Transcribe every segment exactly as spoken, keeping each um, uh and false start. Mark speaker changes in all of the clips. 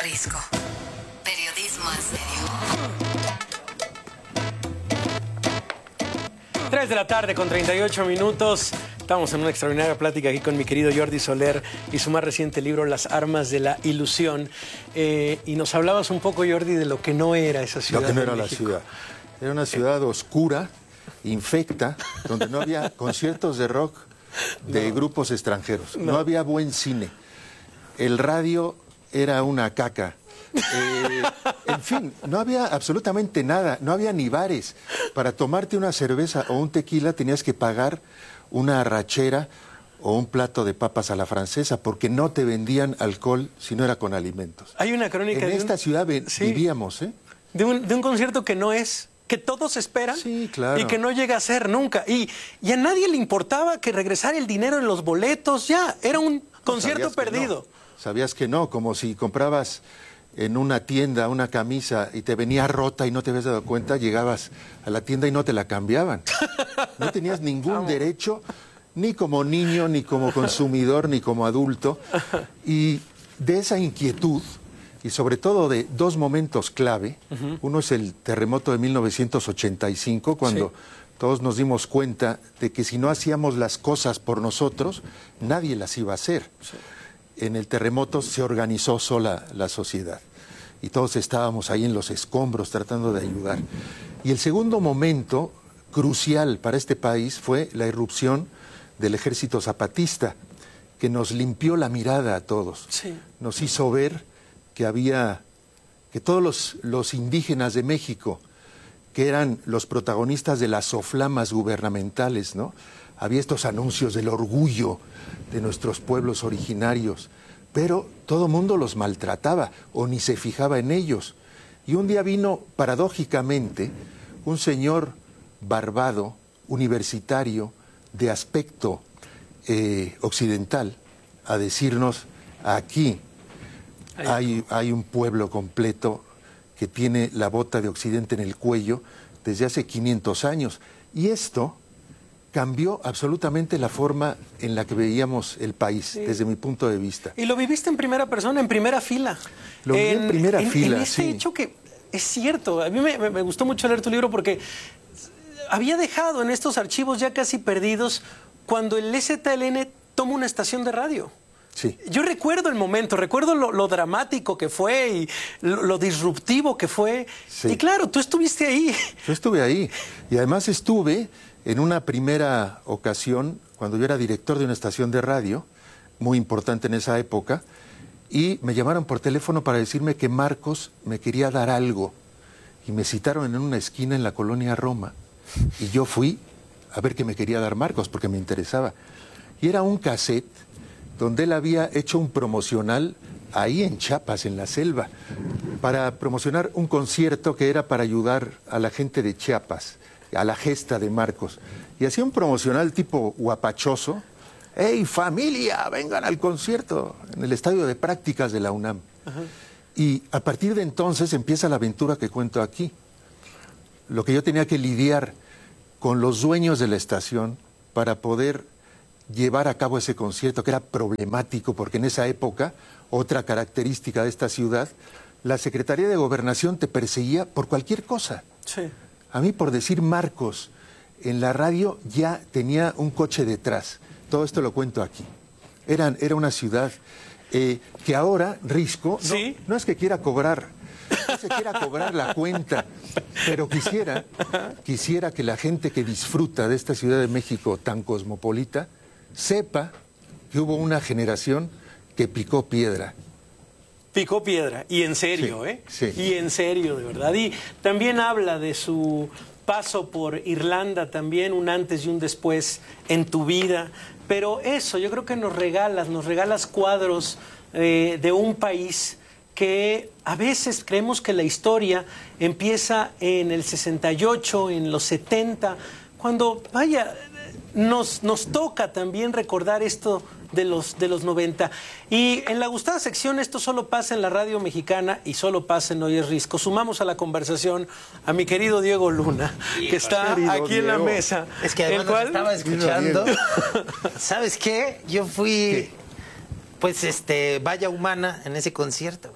Speaker 1: Risco. Periodismo en serio.
Speaker 2: tres de la tarde con treinta y ocho minutos. Estamos en una extraordinaria plática aquí con mi querido Jordi Soler y su más reciente libro, Las armas de la ilusión. Eh, y nos hablabas un poco, Jordi, de lo que no era esa ciudad.
Speaker 3: Lo que no era
Speaker 2: México.
Speaker 3: la ciudad. Era una ciudad eh. oscura, infecta, donde no había conciertos de rock de no. grupos extranjeros. No. no había buen cine. El radio era una caca. Eh, en fin, no había absolutamente nada, no había ni bares. Para tomarte una cerveza o un tequila tenías que pagar una arrachera o un plato de papas a la francesa, porque no te vendían alcohol si no era con alimentos.
Speaker 2: Hay una crónica
Speaker 3: en
Speaker 2: de
Speaker 3: esta
Speaker 2: un...
Speaker 3: ciudad
Speaker 2: sí.
Speaker 3: vivíamos, ¿eh?
Speaker 2: De un, de un concierto que no es, que todos esperan,
Speaker 3: sí, claro.
Speaker 2: y que no llega a ser nunca. Y, y a nadie le importaba que regresara el dinero en los boletos, ya, era un concierto perdido.
Speaker 3: No. Sabías que no, como si comprabas en una tienda una camisa y te venía rota y no te habías dado cuenta, llegabas a la tienda y no te la cambiaban. No tenías ningún Vamos. derecho, ni como niño, ni como consumidor, ni como adulto. Y de esa inquietud, y sobre todo de dos momentos clave, uh-huh. uno es el terremoto de mil novecientos ochenta y cinco, cuando sí. todos nos dimos cuenta de que si no hacíamos las cosas por nosotros, nadie las iba a hacer. Sí. En el terremoto se organizó sola la sociedad y todos estábamos ahí en los escombros tratando de ayudar. Y el segundo momento crucial para este país fue la irrupción del ejército zapatista, que nos limpió la mirada a todos. Sí. Nos hizo ver que había, que todos los, los indígenas de México, que eran los protagonistas de las soflamas gubernamentales, ¿no? Había estos anuncios del orgullo de nuestros pueblos originarios, pero todo mundo los maltrataba o ni se fijaba en ellos. Y un día vino, paradójicamente, un señor barbado, universitario, de aspecto eh, occidental, a decirnos, aquí hay, hay un pueblo completo que tiene la bota de Occidente en el cuello desde hace quinientos años. Y esto cambió absolutamente la forma en la que veíamos el país, sí. desde mi punto de vista.
Speaker 2: Y lo viviste en primera persona, en primera fila.
Speaker 3: Lo viví en, en primera
Speaker 2: en,
Speaker 3: fila,
Speaker 2: en este
Speaker 3: sí.
Speaker 2: hecho que es cierto, a mí me, me gustó mucho leer tu libro porque había dejado en estos archivos ya casi perdidos cuando el E Z L N toma una estación de radio.
Speaker 3: Sí.
Speaker 2: Yo recuerdo el momento, recuerdo lo, lo dramático que fue y lo, lo disruptivo que fue. Sí. Y claro, tú estuviste ahí.
Speaker 3: Yo estuve ahí. Y además estuve en una primera ocasión, cuando yo era director de una estación de radio, muy importante en esa época, y me llamaron por teléfono para decirme que Marcos me quería dar algo. Y me citaron en una esquina en la colonia Roma. Y yo fui a ver qué me quería dar Marcos, porque me interesaba. Y era un cassette donde él había hecho un promocional ahí en Chiapas, en la selva, para promocionar un concierto que era para ayudar a la gente de Chiapas, a la gesta de Marcos. Y hacía un promocional tipo guapachoso. ¡Hey, familia! Vengan al concierto, en el estadio de prácticas de la UNAM. Ajá. Y a partir de entonces empieza la aventura que cuento aquí. Lo que yo tenía que lidiar con los dueños de la estación para poder llevar a cabo ese concierto, que era problemático, porque en esa época, otra característica de esta ciudad, la Secretaría de Gobernación te perseguía por cualquier cosa.
Speaker 2: Sí.
Speaker 3: A mí, por decir Marcos en la radio, ya tenía un coche detrás. Todo esto lo cuento aquí. Eran, era una ciudad eh, que ahora, Risco, no, ¿sí? no es que quiera cobrar, no se quiera cobrar la cuenta, pero quisiera, quisiera que la gente que disfruta de esta Ciudad de México tan cosmopolita sepa que hubo una generación que picó piedra.
Speaker 2: Picó piedra, y en serio,
Speaker 3: sí,
Speaker 2: ¿eh?
Speaker 3: Sí.
Speaker 2: Y en serio, de verdad. Y también habla de su paso por Irlanda, también un antes y un después en tu vida. Pero eso, yo creo que nos regalas, nos regalas cuadros eh, de un país que a veces creemos que la historia empieza en el sesenta y ocho, en los setenta, cuando, vaya, nos, nos toca también recordar esto de los, de los noventa. Y en la gustada sección, esto solo pasa en la radio mexicana y solo pasa en Hoy es Risco. Sumamos a la conversación a mi querido Diego Luna, sí, que está
Speaker 4: querido
Speaker 2: aquí
Speaker 4: Diego.
Speaker 2: en la mesa.
Speaker 4: Es que además
Speaker 2: cual...
Speaker 4: estaba escuchando. ¿Sabes qué? Yo fui,
Speaker 3: ¿Qué?
Speaker 4: pues, este, valla humana en ese concierto, güey.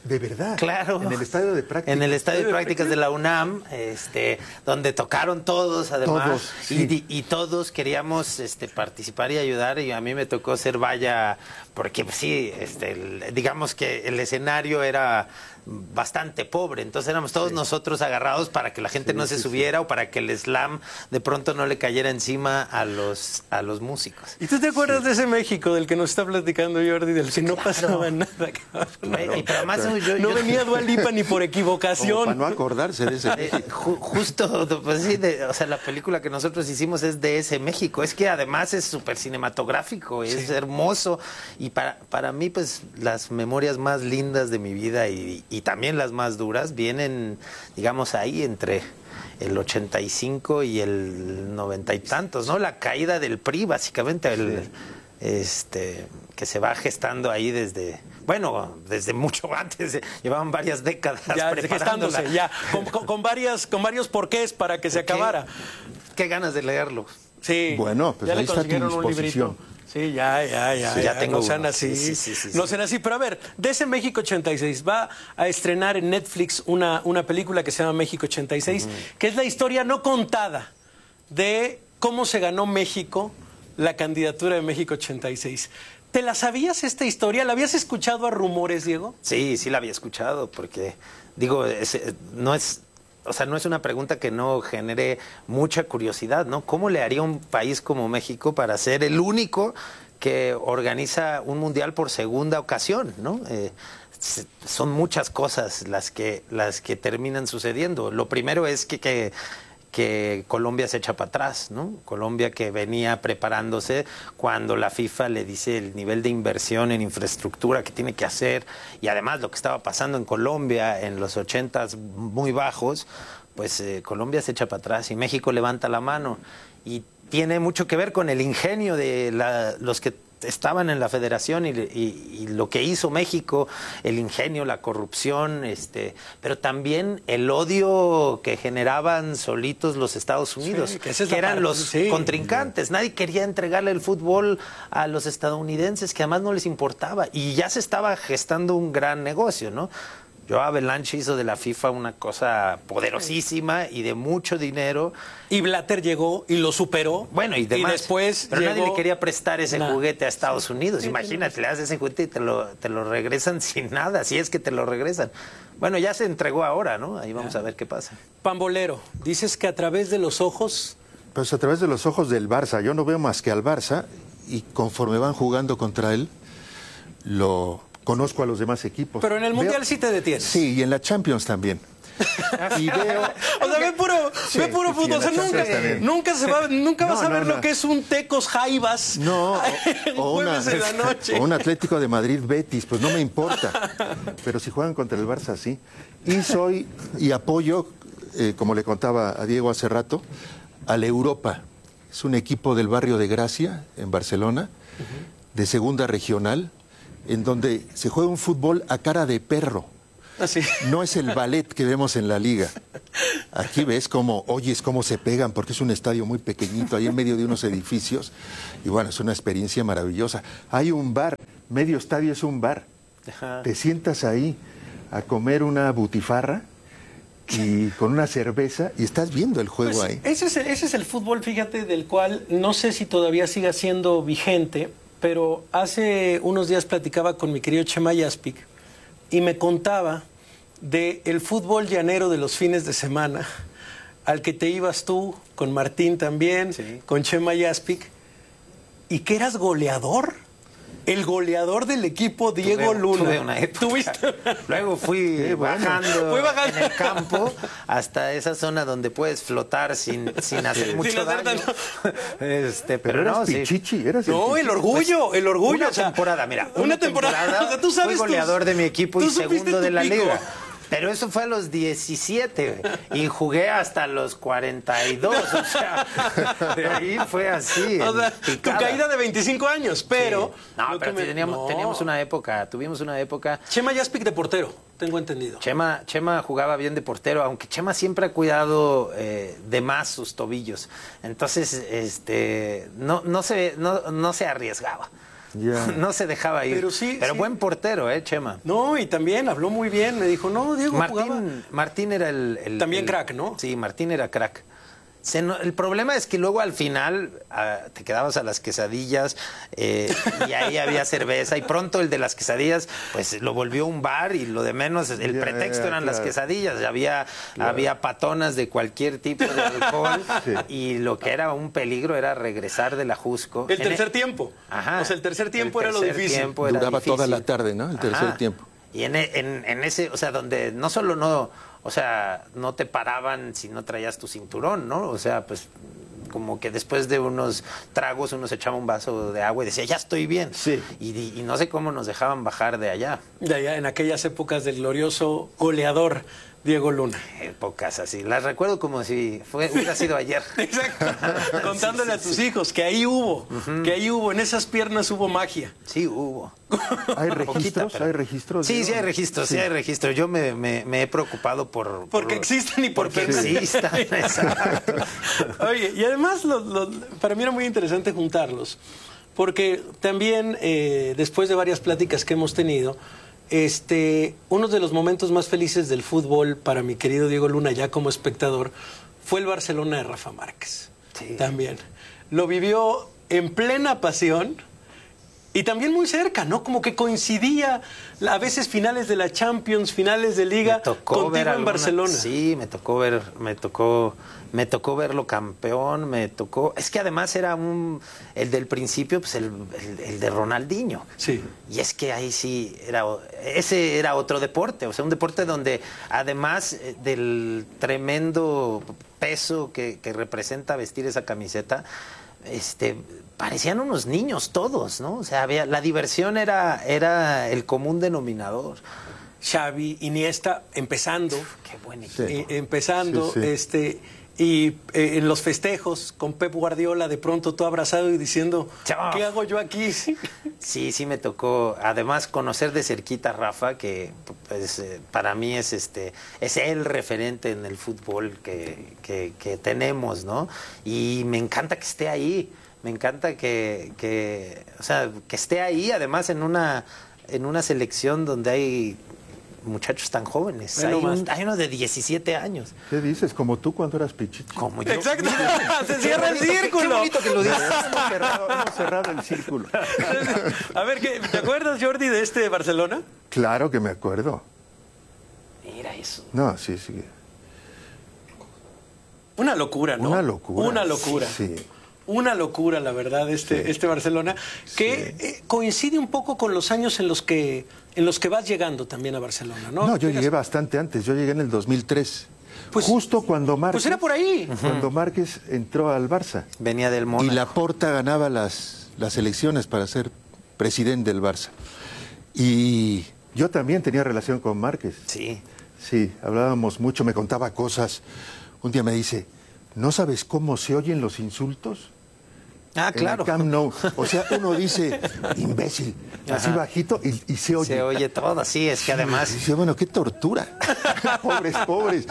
Speaker 3: ¿De verdad?
Speaker 4: Claro.
Speaker 3: En el estadio de prácticas.
Speaker 4: En el estadio de prácticas de la UNAM, este, donde tocaron todos, además.
Speaker 3: Todos, sí.
Speaker 4: y, y todos queríamos este, participar y ayudar, y a mí me tocó ser valla, porque pues, sí, este, el- digamos que el escenario era bastante pobre, entonces éramos todos
Speaker 3: Sí.
Speaker 4: nosotros agarrados para que la gente
Speaker 3: Sí,
Speaker 4: no se
Speaker 3: sí,
Speaker 4: subiera o para que el slam de pronto no le cayera encima a los, a los músicos.
Speaker 2: ¿Y tú te acuerdas de ese México del que nos está platicando Jordi, del que no pasaba nada? cabrón?
Speaker 4: Y pero además yo-
Speaker 2: no
Speaker 4: yo-
Speaker 2: venía Dua Lipa ni por
Speaker 3: Como
Speaker 2: equivocación.
Speaker 3: para no acordarse de ese
Speaker 4: Eh,
Speaker 3: México.
Speaker 4: ju- justo, pues sí, de- o sea, la película que nosotros hicimos es de ese México. Es que además es súper cinematográfico, es hermoso. Y para, para mí, pues, las memorias más lindas de mi vida y, y también las más duras vienen, digamos, ahí entre el ochenta y cinco y el noventa y tantos, ¿no? La caída del P R I, básicamente, el, este, que se va gestando ahí desde... Bueno, desde mucho antes, eh, llevaban varias décadas
Speaker 2: Ya
Speaker 4: preparándola.
Speaker 2: gestándose, ya, con, con- con varias, con varios porqués para que se
Speaker 4: ¿Qué-
Speaker 2: acabara.
Speaker 4: Qué ganas de leerlo.
Speaker 2: Sí.
Speaker 3: Bueno, pues
Speaker 2: ya
Speaker 3: ahí
Speaker 2: le
Speaker 3: está tu
Speaker 2: consiguieron un
Speaker 3: disposición.
Speaker 2: librito. Sí, ya, ya, ya.
Speaker 4: Sí, ya tengo
Speaker 2: no sean
Speaker 4: uno.
Speaker 2: así.
Speaker 4: Sí, sí, sí, sí,
Speaker 2: no
Speaker 4: sí.
Speaker 2: sean así. Pero a ver, de ese México ochenta y seis va a estrenar en Netflix una, una película que se llama México ochenta y seis, que es la historia no contada de cómo se ganó México la candidatura de México ochenta y seis. ¿Te la sabías esta historia? ¿La habías escuchado a rumores, Diego?
Speaker 4: Sí, sí la había escuchado, porque digo, es- eh, no es, o sea, no es una pregunta que no genere mucha curiosidad, ¿no? ¿Cómo le haría un país como México para ser el único que organiza un mundial por segunda ocasión, ¿no? Eh, se- son muchas cosas las que las que terminan sucediendo. Lo primero es que, que que Colombia se echa para atrás, ¿no? Colombia que venía preparándose cuando la FIFA le dice el nivel de inversión en infraestructura que tiene que hacer, y además lo que estaba pasando en Colombia en los ochentas muy bajos, pues eh, Colombia se echa para atrás y México levanta la mano, y tiene mucho que ver con el ingenio de la- los que estaban en la federación y, y- y lo que hizo México, el ingenio, la corrupción, este, pero también el odio que generaban solitos los Estados Unidos,
Speaker 2: Sí, que
Speaker 4: que,
Speaker 2: esa es la
Speaker 4: eran
Speaker 2: parte,
Speaker 4: los
Speaker 2: sí.
Speaker 4: contrincantes. Nadie quería entregarle el fútbol a los estadounidenses, que además no les importaba, y ya se estaba gestando un gran negocio, ¿no? Joe Avalanche hizo de la FIFA una cosa poderosísima y de mucho dinero.
Speaker 2: Y Blatter llegó y lo superó.
Speaker 4: Bueno, y demás.
Speaker 2: después
Speaker 4: pero nadie
Speaker 2: llegó-
Speaker 4: le quería prestar ese
Speaker 2: Nah.
Speaker 4: juguete a Estados Unidos. Imagínate, le das ese juguete y te lo, te lo regresan sin nada, si es que te lo regresan. Bueno, ya se entregó ahora, ¿no? Ahí vamos a ver qué pasa.
Speaker 2: Pambolero, dices que a través de los ojos...
Speaker 3: Pues a través de los ojos del Barça, yo no veo más que al Barça, y conforme van jugando contra él, lo conozco a los demás equipos.
Speaker 2: Pero en el
Speaker 3: Veo-
Speaker 2: Mundial sí te detienes.
Speaker 3: Sí, y en la Champions también. Y veo...
Speaker 2: O sea, ve puro,
Speaker 3: Sí,
Speaker 2: ve puro
Speaker 3: sí,
Speaker 2: fútbol.
Speaker 3: en
Speaker 2: O sea,
Speaker 3: la
Speaker 2: nunca,
Speaker 3: Champions también.
Speaker 2: nunca, se va, nunca vas
Speaker 3: No,
Speaker 2: a ver
Speaker 3: no,
Speaker 2: lo
Speaker 3: no.
Speaker 2: que es un Tecos Jaivas
Speaker 3: No,
Speaker 2: un
Speaker 3: o, o una-
Speaker 2: jueves en la noche.
Speaker 3: o un Atlético de Madrid Betis, pues no me importa. Pero si juegan contra el Barça, sí. Y soy, y apoyo, eh, como le contaba a Diego hace rato, a la Europa. Es un equipo del barrio de Gracia, en Barcelona, de segunda regional, en donde se juega un fútbol a cara de perro.
Speaker 2: Así.
Speaker 3: No es el ballet que vemos en la liga. Aquí ves cómo, oyes cómo se pegan, porque es un estadio muy pequeñito, ahí en medio de unos edificios. Y bueno, es una experiencia maravillosa. Hay un bar, medio estadio es un bar.
Speaker 4: Ajá.
Speaker 3: Te sientas ahí a comer una butifarra y con una cerveza y estás viendo el juego
Speaker 2: Pues,
Speaker 3: ahí.
Speaker 2: ese, es, ese es el fútbol, fíjate, del cual no sé si todavía siga siendo vigente, pero hace unos días platicaba con mi querido Chema Yaspic y me contaba de el fútbol llanero de los fines de semana, al que te ibas tú, con Martín también,
Speaker 4: Sí.
Speaker 2: con Chema Yaspic, y que eras goleador. El goleador del equipo, Diego
Speaker 4: Tuve-
Speaker 2: Luna.
Speaker 4: tuve una época.
Speaker 2: ¿Tuviste?
Speaker 4: Luego fui
Speaker 3: Qué bueno.
Speaker 4: bajando,
Speaker 2: Fui bajando.
Speaker 4: en el campo hasta esa zona donde puedes flotar sin, sin hacer mucho
Speaker 2: hacer
Speaker 4: daño. Este, pero,
Speaker 3: Pero eras
Speaker 4: no, sí.
Speaker 3: pichichi, eras
Speaker 2: No, el
Speaker 3: pichichi.
Speaker 2: orgullo, el orgullo.
Speaker 4: Una
Speaker 2: o sea,
Speaker 4: temporada, mira,
Speaker 2: una,
Speaker 4: una,
Speaker 2: temporada. O sea, tú sabes
Speaker 4: fui
Speaker 2: tus-
Speaker 4: goleador de mi equipo
Speaker 2: tú
Speaker 4: y
Speaker 2: supiste
Speaker 4: segundo
Speaker 2: tu
Speaker 4: de la
Speaker 2: pico.
Speaker 4: liga. Pero eso fue a los diecisiete y jugué hasta los cuarenta y dos, o sea, de ahí fue así.
Speaker 2: O
Speaker 4: en
Speaker 2: sea, tu
Speaker 4: picada.
Speaker 2: caída de veinticinco años, pero...
Speaker 4: Sí. No,
Speaker 2: lo
Speaker 4: pero
Speaker 2: que me-
Speaker 4: teníamos,
Speaker 2: no.
Speaker 4: teníamos una época, tuvimos una época.
Speaker 2: Chema Yaspic de portero, tengo entendido.
Speaker 4: Chema, Chema jugaba bien de portero, aunque Chema siempre ha cuidado eh, de más sus tobillos. Entonces, este, no, no se, no, no se arriesgaba.
Speaker 3: Ya.
Speaker 4: No se dejaba ir.
Speaker 2: Pero sí,
Speaker 4: Pero
Speaker 2: sí.
Speaker 4: buen portero, ¿eh, Chema?
Speaker 2: No, y también habló muy bien. Me dijo, no, Diego jugaba.
Speaker 4: Martín, Martín era el, el-
Speaker 2: También
Speaker 4: el-
Speaker 2: crack, ¿no?
Speaker 4: Sí, Martín era crack. Se no- el problema es que luego al final ah, te quedabas a las quesadillas eh, y ahí había cerveza y pronto el de las quesadillas pues lo volvió un bar y lo de menos, el
Speaker 3: Ya,
Speaker 4: pretexto
Speaker 3: ya,
Speaker 4: eran las
Speaker 3: claro.
Speaker 4: quesadillas, había, había patonas de cualquier tipo de alcohol y lo que era un peligro era regresar del Ajusco.
Speaker 2: El
Speaker 4: En
Speaker 2: tercer tiempo.
Speaker 4: Ajá.
Speaker 2: O sea, el tercer tiempo
Speaker 4: El
Speaker 2: era lo
Speaker 4: tercer
Speaker 2: difícil.
Speaker 4: tiempo era
Speaker 3: Duraba toda
Speaker 4: difícil.
Speaker 3: la tarde, ¿no? El tercer
Speaker 4: Ajá.
Speaker 3: tiempo.
Speaker 4: Y en, en, en ese, o sea, donde no solo no, o sea, no te paraban si no traías tu cinturón, ¿no? O sea, pues como que después de unos tragos uno se echaba un vaso de agua y decía, ya estoy bien.
Speaker 3: Sí.
Speaker 4: Y, y no sé cómo nos dejaban bajar de allá.
Speaker 2: De allá, en aquellas épocas del glorioso goleador Diego Luna.
Speaker 4: Épocas así. Las recuerdo como si fue, hubiera sido ayer.
Speaker 2: Exacto. Contándole a tus hijos que ahí hubo, que ahí hubo, en esas piernas hubo magia.
Speaker 4: Sí, hubo.
Speaker 3: ¿Hay
Speaker 4: Poquita,
Speaker 3: registros?
Speaker 4: pero-
Speaker 3: ¿Hay registros?
Speaker 4: Sí,
Speaker 3: Diego?
Speaker 4: sí hay registros, sí, hay registros. Yo me, me, me he preocupado por...
Speaker 2: Porque
Speaker 4: por-
Speaker 2: existen y por
Speaker 4: porque
Speaker 2: perder.
Speaker 4: existan, exacto.
Speaker 2: Oye, y además lo- lo- para mí era muy interesante juntarlos, porque también eh, después de varias pláticas que hemos tenido, este, uno de los momentos más felices del fútbol para mi querido Diego Luna, ya como espectador, fue el Barcelona de Rafa Márquez.
Speaker 4: Sí.
Speaker 2: También. Lo vivió en plena pasión. Y también muy cerca, ¿no? Como que coincidía a veces finales de la Champions, finales de Liga,
Speaker 4: Me tocó
Speaker 2: contigo
Speaker 4: ver
Speaker 2: en
Speaker 4: alguna-
Speaker 2: Barcelona.
Speaker 4: Sí, me tocó ver, me tocó, me tocó verlo campeón, me tocó. Es que además era un, el del principio, pues el, el- el de Ronaldinho.
Speaker 2: Sí.
Speaker 4: Y es que ahí sí era, ese era otro deporte, o sea, un deporte donde además eh, del tremendo peso que, que representa vestir esa camiseta, este, parecían unos niños todos, ¿no? O sea, había, la diversión era, era el común denominador.
Speaker 2: Xavi, Iniesta, empezando,
Speaker 4: Qué buen equipo.
Speaker 3: Sí.
Speaker 2: eh, empezando,
Speaker 3: Sí, sí.
Speaker 2: este, y eh, en los festejos con Pep Guardiola, de pronto todo abrazado y diciendo,
Speaker 4: Chao.
Speaker 2: ¿qué hago yo aquí?
Speaker 4: Sí, sí me tocó, además conocer de cerquita a Rafa, que pues, eh, para mí es este es el referente en el fútbol que, que, que tenemos, ¿no? Y me encanta que esté ahí, me encanta que, que, o sea, que esté ahí, además en una en una selección donde hay muchachos tan jóvenes.
Speaker 2: Ve
Speaker 4: Hay,
Speaker 2: nomás.
Speaker 4: un- hay uno de diecisiete años,
Speaker 3: ¿Qué dices? Como tú cuando eras pichichi.
Speaker 4: como yo.
Speaker 2: Exacto, se
Speaker 4: Qué
Speaker 2: cierra el
Speaker 4: bonito, qué-
Speaker 2: círculo.
Speaker 4: Qué bonito que lo dices.
Speaker 3: Hemos cerrado, hemos cerrado el círculo.
Speaker 2: A ver, ¿qué- ¿te acuerdas, Jordi, de este de Barcelona?
Speaker 3: Claro que me acuerdo.
Speaker 4: Mira eso.
Speaker 3: No, sí, sí.
Speaker 2: Una locura, ¿no?
Speaker 3: Una locura.
Speaker 2: Una locura.
Speaker 3: Sí.
Speaker 2: Una locura, la verdad, este,
Speaker 3: Sí.
Speaker 2: este Barcelona, que eh, coincide un poco con los años en los que en los que vas llegando también a Barcelona, ¿no?
Speaker 3: No, yo
Speaker 2: Llegas-
Speaker 3: llegué bastante antes. Yo llegué en el dos mil tres.
Speaker 2: Pues-
Speaker 3: Justo cuando Márquez...
Speaker 2: Pues era por ahí.
Speaker 3: Cuando Márquez entró al Barça.
Speaker 4: Venía del
Speaker 3: Y
Speaker 4: Mónaco.
Speaker 3: Laporta ganaba las, las elecciones para ser presidente del Barça. Y yo también tenía relación con Márquez.
Speaker 4: Sí.
Speaker 3: Sí, hablábamos mucho, me contaba cosas. Un día me dice, ¿no sabes cómo se oyen los insultos?
Speaker 4: Ah,
Speaker 3: En
Speaker 4: claro.
Speaker 3: el Camp Nou. O sea, uno dice, imbécil, así
Speaker 4: Ajá.
Speaker 3: bajito y, y se oye.
Speaker 4: Se oye todo, sí, es que
Speaker 3: Y
Speaker 4: además...
Speaker 3: dice, bueno, qué tortura. pobres, pobres.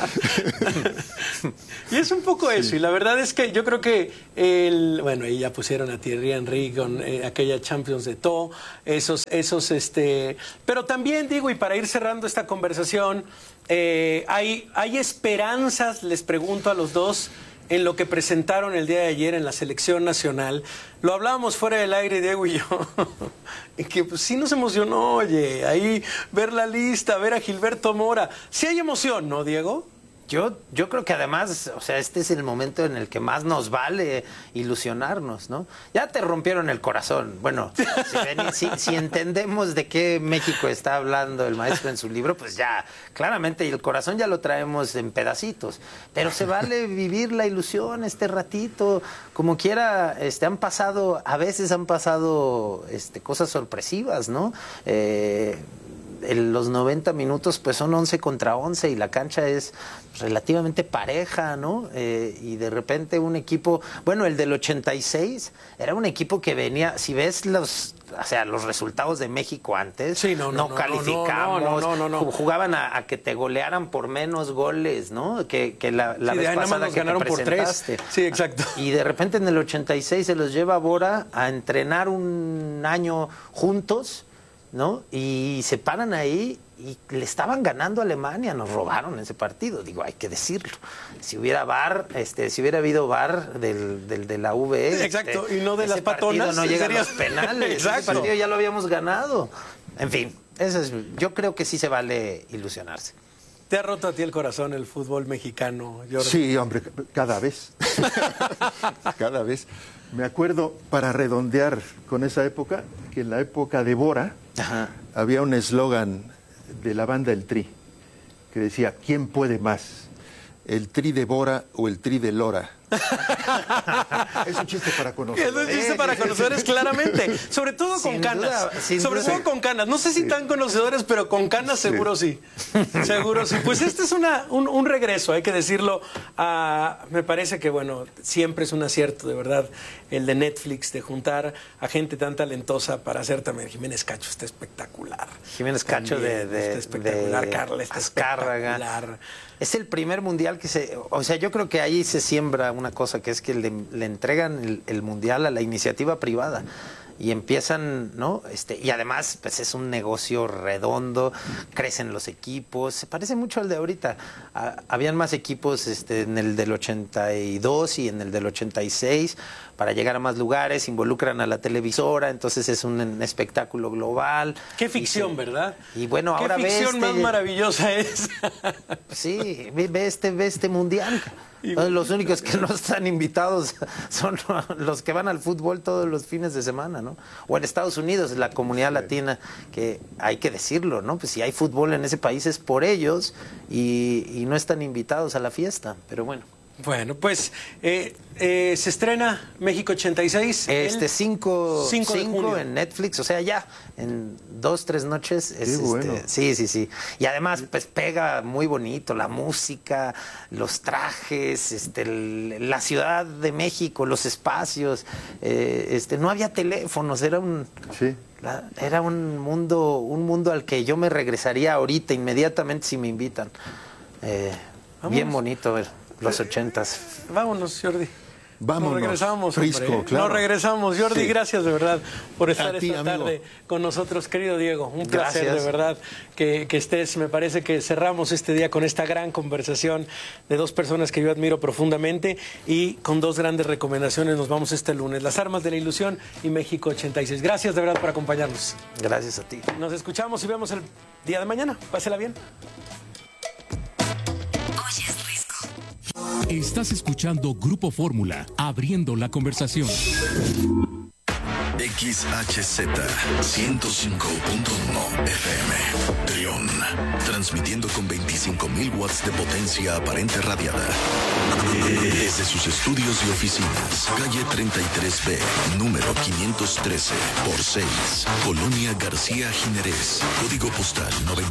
Speaker 2: Y es un poco eso, y la verdad es que yo creo que el, bueno, y ya pusieron a Thierry Henry con eh, aquella Champions de To, esos, esos, este, pero también digo, y para ir cerrando esta conversación, eh, hay, hay esperanzas, les pregunto a los dos, en lo que presentaron el día de ayer en la selección nacional. Lo hablábamos fuera del aire, Diego y yo, y que pues, sí nos emocionó, oye, ahí ver la lista, ver a Gilberto Mora. Sí hay emoción, ¿no, Diego?
Speaker 4: Yo, yo creo que además, o sea, este es el momento en el que más nos vale ilusionarnos, ¿no? Ya te rompieron el corazón. Bueno, si, veni- si, si entendemos de qué México está hablando el maestro en su libro, pues ya, claramente, y el corazón ya lo traemos en pedacitos. Pero se vale vivir la ilusión este ratito, como quiera, este, han pasado, a veces han pasado este, cosas sorpresivas, ¿no? Eh, en los noventa minutos pues son once contra once y la cancha es relativamente pareja, ¿no? Eh, y de repente un equipo, bueno, el del ochenta y seis era un equipo que venía, si ves los, o sea, los resultados de México antes,
Speaker 2: sí, no, no,
Speaker 4: no,
Speaker 2: no
Speaker 4: calificamos,
Speaker 2: no, no, no, no, no.
Speaker 4: jugaban a, a que te golearan por menos goles, ¿no? Que, que la, la
Speaker 2: sí,
Speaker 4: vez
Speaker 2: de ahí nada más
Speaker 4: pasada
Speaker 2: nos
Speaker 4: que
Speaker 2: ganaron
Speaker 4: te
Speaker 2: por
Speaker 4: presentaste.
Speaker 2: tres. Sí, exacto.
Speaker 4: Y de repente en el ochenta y seis se los lleva a Bora a entrenar un año juntos, ¿no? Y se paran ahí y le estaban ganando a Alemania, nos robaron ese partido, digo, hay que decirlo. Si hubiera V A R, este, si hubiera habido V A R del, del, de la V E,
Speaker 2: exacto,
Speaker 4: este,
Speaker 2: y no de las patonas,
Speaker 4: no llega
Speaker 2: sería...
Speaker 4: a los penales,
Speaker 2: exacto.
Speaker 4: Ese partido ya lo habíamos ganado. En fin, eso es, yo creo que sí se vale ilusionarse.
Speaker 2: ¿Te ha roto a ti el corazón el fútbol mexicano, Jordi?
Speaker 3: Sí, hombre, cada vez. Cada vez. Me acuerdo, para redondear con esa época, que en la época de Bora
Speaker 4: Ajá.
Speaker 3: había un eslogan de la banda El Tri, que decía, ¿quién puede más? ¿El Tri de Bora o el Tri de Lora? Es un chiste para conocer.
Speaker 2: Es un chiste para conocedores, claramente. Sobre todo con
Speaker 4: Sin
Speaker 2: canas.
Speaker 4: duda, sin
Speaker 2: Sobre
Speaker 4: duda.
Speaker 2: todo con canas. No sé si tan conocedores, pero con canas seguro sí. Seguro sí. Pues este es una, un, un regreso, hay que decirlo. A, me parece que, bueno, siempre es un acierto, de verdad, el de Netflix, de juntar a gente tan talentosa para hacer también. Jiménez Cacho está espectacular.
Speaker 4: Jiménez Cacho
Speaker 2: También
Speaker 4: de, de,
Speaker 2: está espectacular.
Speaker 4: de
Speaker 2: Carla está
Speaker 4: Azcárraga.
Speaker 2: espectacular.
Speaker 4: Es el primer mundial que se... O sea, yo creo que ahí se siembra una cosa, que es que le, le entregan el, el mundial a la iniciativa privada. Y empiezan, ¿no? Este, y además, pues es un negocio redondo, crecen los equipos, se parece mucho al de ahorita. Ah, habían más equipos este, en el del ochenta y dos y en el del ochenta y seis para llegar a más lugares, involucran a la televisora, entonces es un espectáculo global.
Speaker 2: Qué ficción,
Speaker 4: y se,
Speaker 2: ¿verdad?
Speaker 4: Y bueno,
Speaker 2: Qué
Speaker 4: ahora ve
Speaker 2: ficción
Speaker 4: este,
Speaker 2: más maravillosa es.
Speaker 4: Sí, ve, ve este, ve este mundial. Los únicos que no están invitados son los que van al fútbol todos los fines de semana, ¿no? O en Estados Unidos, la comunidad latina, que hay que decirlo, ¿no? Pues si hay fútbol en ese país es por ellos y, y no están invitados a la fiesta, pero bueno.
Speaker 2: Bueno, pues eh, eh, se estrena México ochenta y seis.
Speaker 4: Este cinco
Speaker 2: de junio
Speaker 4: en Netflix, o sea, ya en dos, tres noches. Es,
Speaker 3: Qué bueno.
Speaker 4: este, sí, sí, sí. Y además, pues pega muy bonito la música, los trajes, este, el- la Ciudad de México, los espacios. Eh, este, no había teléfonos, era un...
Speaker 3: Sí.
Speaker 4: la- era un mundo, un mundo al que yo me regresaría ahorita, inmediatamente, si me invitan. Eh, bien bonito ver los ochentas.
Speaker 2: Vámonos, Jordi.
Speaker 3: Vámonos,
Speaker 2: Nos regresamos,
Speaker 3: Frisco,
Speaker 2: hombre, ¿eh?
Speaker 3: claro.
Speaker 2: Nos regresamos. Jordi,
Speaker 3: Sí.
Speaker 2: gracias de verdad por estar
Speaker 3: A ti,
Speaker 2: esta
Speaker 3: amigo.
Speaker 2: tarde con nosotros, querido Diego. Un placer,
Speaker 4: Gracias.
Speaker 2: de verdad, que, que estés. Me parece que cerramos este día con esta gran conversación de dos personas que yo admiro profundamente y con dos grandes recomendaciones. Nos vamos este lunes. Las armas de la ilusión y México ochenta y seis. Gracias de verdad por acompañarnos.
Speaker 4: Gracias a ti.
Speaker 2: Nos escuchamos y vemos el día de mañana. Pásela bien.
Speaker 1: Hoy es Risco.
Speaker 5: Estás escuchando Grupo Fórmula, abriendo la conversación.
Speaker 6: X H Z ciento cinco punto uno F M Trión, transmitiendo con veinticinco mil watts de potencia aparente radiada desde sus estudios y oficinas, calle treinta y tres B, número quinientos trece por seis, Colonia García Jiménez, código postal noventa